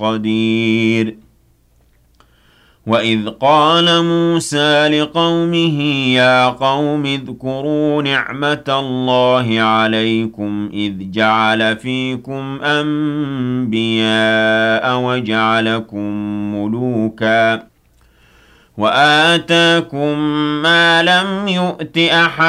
قدير وإذ قال موسى لقومه يا قوم اذكروا نعمة الله عليكم إذ جعل فيكم أنبياء وجعلكم ملوكا وآتاكم ما لم يؤت أحد